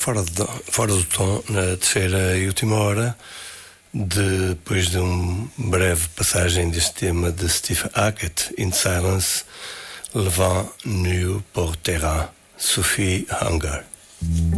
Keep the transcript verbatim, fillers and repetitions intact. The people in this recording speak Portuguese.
fora, de, fora do tom na terceira e última hora, depois de uma breve passagem deste tema de Steve Hackett, In Silence, Le Vent Nu pour Terrain, Sophie Hunger.